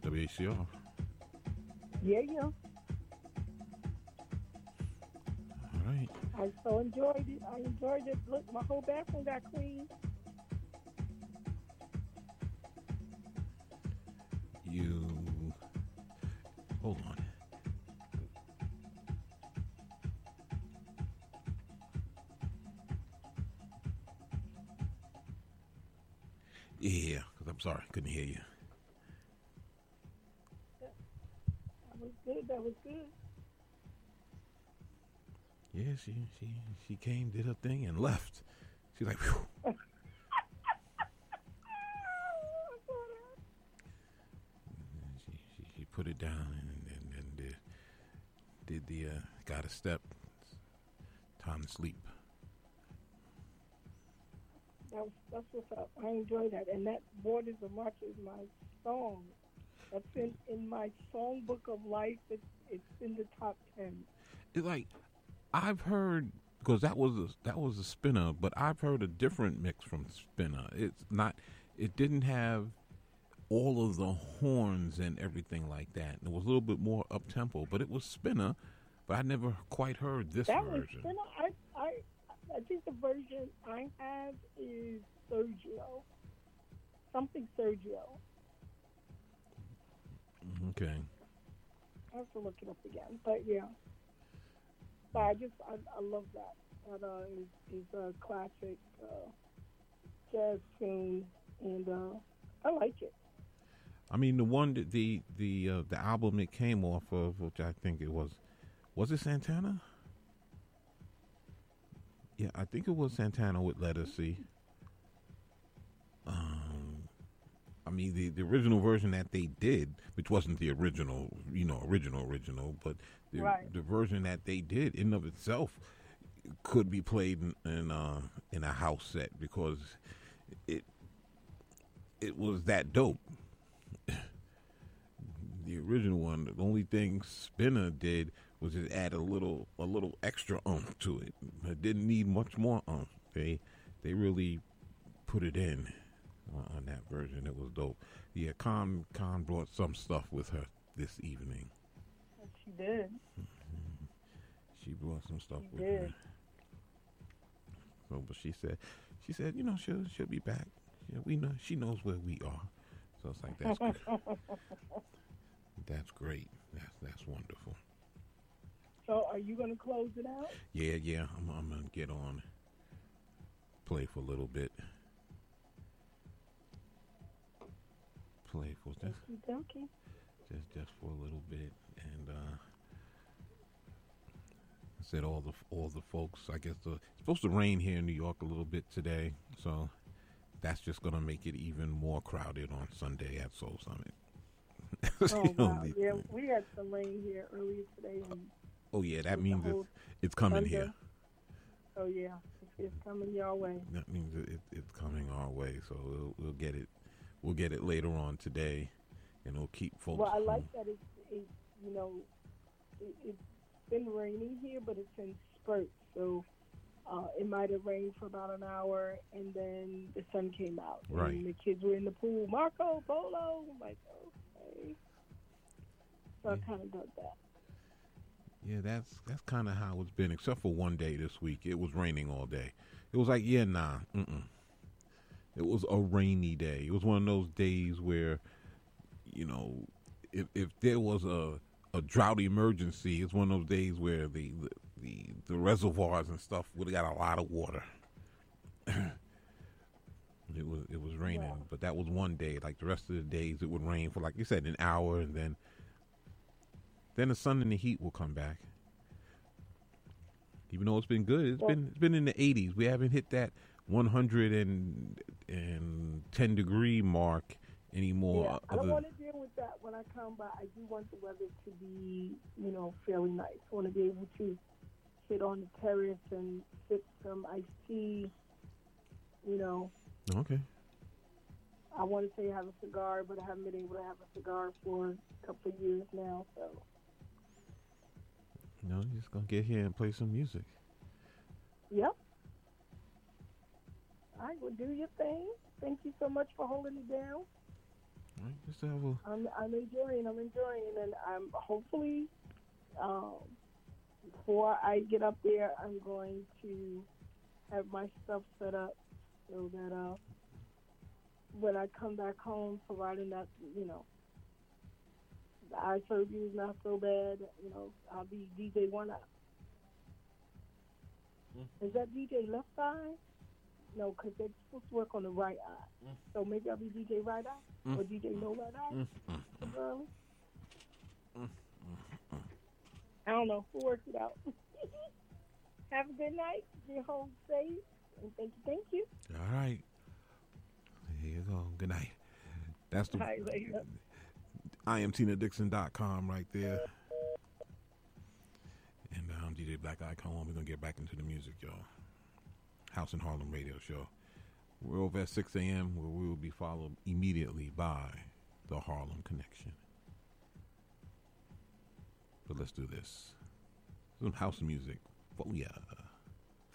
WACR. Yeah, yeah. All right. I so enjoyed it. I enjoyed it. Look, my whole bathroom got clean. You hold on. Yeah, because I'm sorry, couldn't hear you. That was good. That was good. Yeah, she came, did her thing, and left. She's like, whew. She put it down and did the got a step. Time to sleep. That's what's up. I enjoy that. And that Borders of March is my song. That's in my songbook of life. It's in the top 10. It's like I've heard, because that was a spinner, but I've heard a different mix from spinner. It's not. It didn't have all of the horns and everything like that. It was a little bit more up tempo, but it was spinner. But I never quite heard this That version. was spinner. I think the version I have is Sergio. Something Sergio. Okay. I have to look it up again. But yeah. But I love that. That is a classic jazz tune, and I like it. I mean, the one that the album it came off of, which I think it was it Santana? Yeah, I think it was Santana with Let Us See. I mean, the original version that they did, which wasn't the original, original, but the version that they did in of itself could be played in a house set because it was that dope. The original one, the only thing Spinner did was just add a little extra oomph to it. It didn't need much more oomph. They really put it in on that version. It was dope. Yeah, Khan brought some stuff with her this evening. She did. Mm-hmm. She brought some stuff she with did. her. So, but she said, she'll be back. Yeah, we know she knows where we are. So it's like that's good. That's great. That's wonderful. So are you going to close it out? Yeah. I'm going to get on, play for a little bit. Play for just for a little bit. And I said all the folks, I guess it's supposed to rain here in New York a little bit today. So that's just going to make it even more crowded on Sunday at Soul Summit. Oh, wow. Yeah, we had some rain here earlier today. Oh, yeah, that means it's coming thunder. here. Oh, yeah, it's coming your way. That means it's coming our way, so we'll get it. We'll get it later on today, and it'll keep folks. Well, I like that it's been raining here, but it's in spurts. So it might have rained for about an hour, and then the sun came out. Right. And the kids were in the pool. Marco Polo. I'm like, okay. So I kind of dug that. Yeah, that's kind of how it's been, except for one day this week. It was raining all day. It was like, It was a rainy day. It was one of those days where, if there was a drought emergency, it's one of those days where the reservoirs and stuff would have got a lot of water. It was raining, but that was one day. Like the rest of the days, it would rain for, like you said, an hour, and then the sun and the heat will come back. Even though it's been good, it's been in the 80s. We haven't hit that 110 degree mark anymore. Yeah, I don't want to deal with that when I come, but I do want the weather to be, fairly nice. I want to be able to sit on the terrace and sip some iced tea, Okay. I want to say have a cigar, but I haven't been able to have a cigar for a couple of years now, so. You're just going to get here and play some music. Yep. All right, well, do your thing. Thank you so much for holding it down. All right, just have a. I'm enjoying, and I'm hopefully, before I get up there, I'm going to have my stuff set up so that when I come back home, providing that the eye surgery is not so bad, I'll be DJ One Eye. Is that DJ Left Eye? No, because they're supposed to work on the right eye. So maybe I'll be DJ Right Eye or DJ No Right Eye. I don't know. We'll work it out. Have a good night. Get home safe. And thank you. All right. Here you go. Good night. That's the IamTinaDixon.com right there. And I'm DJ Black Icon. We're going to get back into the music, y'all. House in Harlem radio show. We're over at 6 a.m. where we will be followed immediately by the Harlem Connection. But let's do this. Some house music for ya.